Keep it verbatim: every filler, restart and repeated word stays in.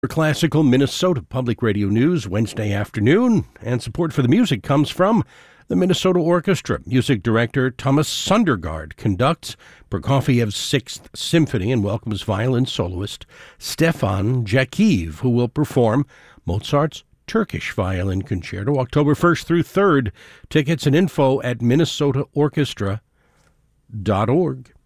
For Classical Minnesota Public Radio News Wednesday afternoon, and support for the music comes from the Minnesota Orchestra. Music director Thomas Sundergaard conducts Prokofiev's Sixth Symphony and welcomes violin soloist Stefan Jakiv, who will perform Mozart's Turkish Violin Concerto October first through third. Tickets and info at minnesota orchestra dot org.